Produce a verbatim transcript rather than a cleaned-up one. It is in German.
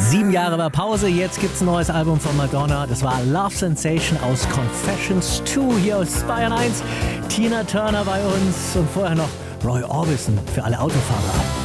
Sieben Jahre war Pause, jetzt gibt's ein neues Album von Madonna. Das war Love Sensation aus Confessions zwei hier aus Bayern eins. Tina Turner bei uns und vorher noch Roy Orbison für alle Autofahrer.